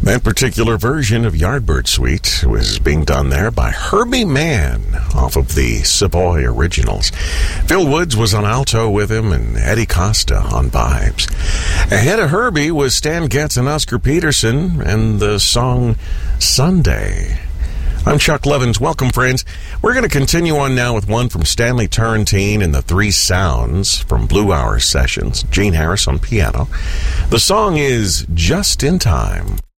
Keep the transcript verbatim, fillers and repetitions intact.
That particular version of Yardbird Suite was being done there by Herbie Mann off of the Savoy Originals. Phil Woods was on alto with him and Eddie Costa on vibes. Ahead of Herbie was Stan Getz and Oscar Peterson and the song Sunday. I'm Chuck Levins. Welcome, friends. We're going to continue on now with one from Stanley Turrentine and the Three Sounds from Blue Hour Sessions. Gene Harris on piano. The song is Just in Time.